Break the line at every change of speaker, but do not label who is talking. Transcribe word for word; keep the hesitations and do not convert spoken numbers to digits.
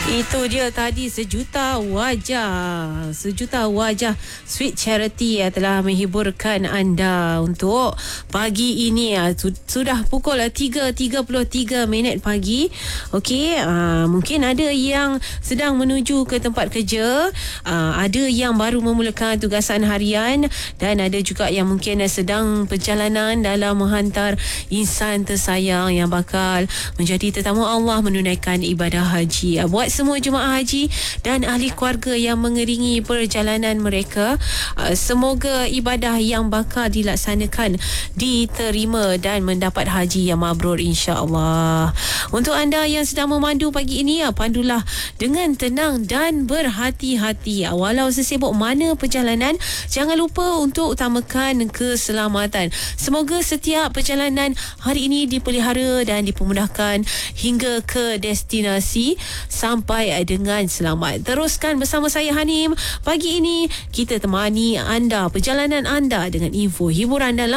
Itu dia tadi, sejuta wajah. Sejuta wajah Sweet Charity yang telah menghiburkan anda untuk pagi ini. Sudah pukul tiga tiga puluh tiga minit pagi. Okey, uh, mungkin ada yang sedang menuju ke tempat kerja, uh, ada yang baru memulakan tugasan harian, dan ada juga yang mungkin sedang perjalanan dalam menghantar insan tersayang yang bakal menjadi tetamu Allah menunaikan ibadah haji. Uh, buat semua jemaah haji dan ahli keluarga yang mengiringi perjalanan mereka, uh, semoga ibadah yang bakal dilaksanakan diterima dan mendapat haji yang mabrur, insya-Allah. Untuk anda yang sedang memandu pagi ini, uh, pandulah dengan tenang dan berhati-hati. Uh, walau sesibuk mana perjalanan, jangan lupa untuk utamakan keselamatan. Semoga setiap perjalanan hari ini dipelihara dan dipermudahkan hingga ke destinasi sampai dengan selamat. Teruskan bersama saya Hanim. Pagi ini kita temani anda, perjalanan anda dengan info hiburan dalam